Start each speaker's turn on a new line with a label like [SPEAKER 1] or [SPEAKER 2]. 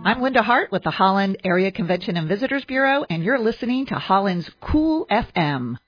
[SPEAKER 1] I'm Linda Hart with the Holland Area Convention and Visitors Bureau, and you're listening to Holland's Cool FM.